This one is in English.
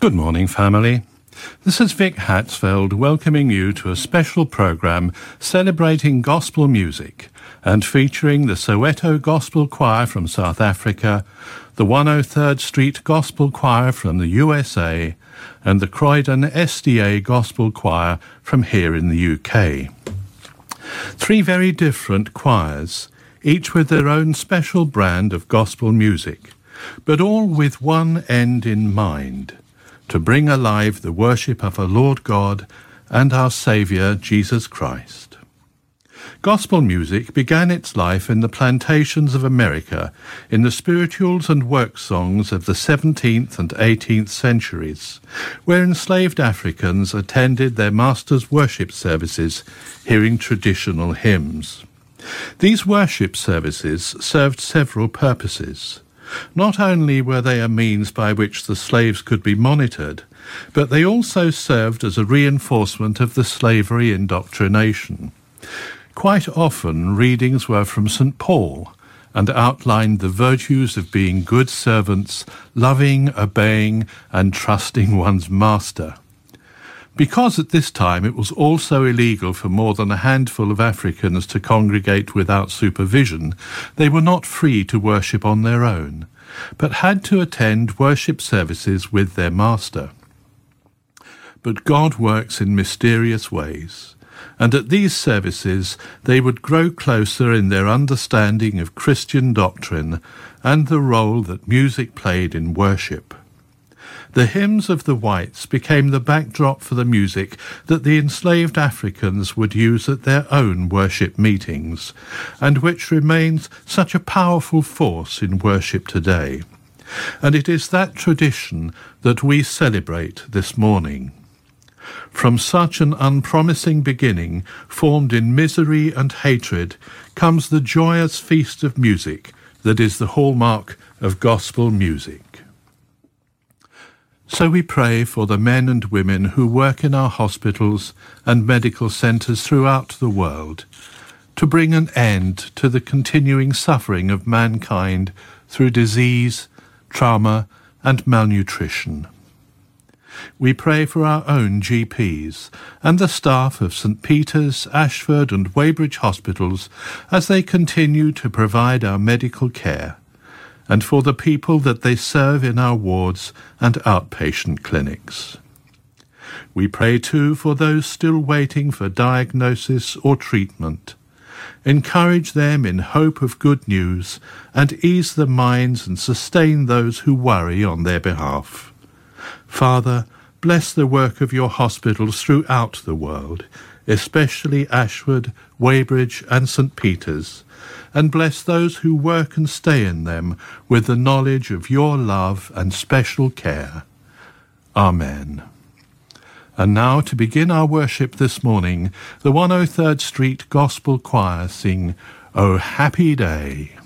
Good morning, family. This is Vic Hatzfeld welcoming you to a special programme celebrating gospel music and featuring the Soweto Gospel Choir from South Africa, the 103rd Street Gospel Choir from the USA, and the Croydon SDA Gospel Choir from here in the UK. Three very different choirs, each with their own special brand of gospel music, but all with one end in mind: to bring alive the worship of our Lord God and our Saviour, Jesus Christ. Gospel music began its life in the plantations of America in the spirituals and work songs of the 17th and 18th centuries, where enslaved Africans attended their masters' worship services, hearing traditional hymns. These worship services served several purposes. Not only were they a means by which the slaves could be monitored, but they also served as a reinforcement of the slavery indoctrination. Quite often, readings were from St. Paul and outlined the virtues of being good servants, loving, obeying, and trusting one's master. Because at this time it was also illegal for more than a handful of Africans to congregate without supervision, they were not free to worship on their own, but had to attend worship services with their master. But God works in mysterious ways, and at these services they would grow closer in their understanding of Christian doctrine and the role that music played in worship. The hymns of the whites became the backdrop for the music that the enslaved Africans would use at their own worship meetings, and which remains such a powerful force in worship today. And it is that tradition that we celebrate this morning. From such an unpromising beginning, formed in misery and hatred, comes the joyous feast of music that is the hallmark of gospel music. So we pray for the men and women who work in our hospitals and medical centres throughout the world, to bring an end to the continuing suffering of mankind through disease, trauma, and malnutrition. We pray for our own GPs and the staff of St. Peter's, Ashford and Weybridge hospitals as they continue to provide our medical care, and for the people that they serve in our wards and outpatient clinics. We pray too for those still waiting for diagnosis or treatment. Encourage them in hope of good news and ease the minds and sustain those who worry on their behalf. Father, bless the work of your hospitals throughout the world, especially Ashford, Weybridge and St. Peter's, and bless those who work and stay in them with the knowledge of your love and special care. Amen. And now, to begin our worship this morning, the 103rd Street Gospel Choir sing, "O Happy Day."